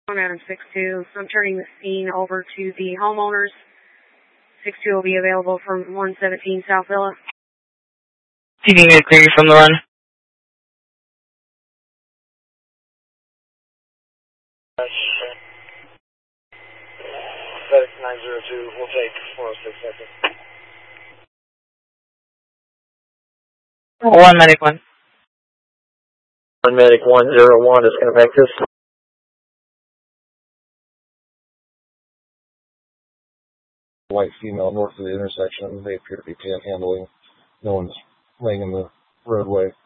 I'm Adam 6-2. I'm turning the scene over to the homeowners. 6-2 will be available from 117 South Villa. You can get clear from the run. FedEx 902, we'll take 406 seconds. 1 medic 1. 1 medic 101 is going to make this. White female north of the intersection. They appear to be panhandling. No one's laying in the roadway.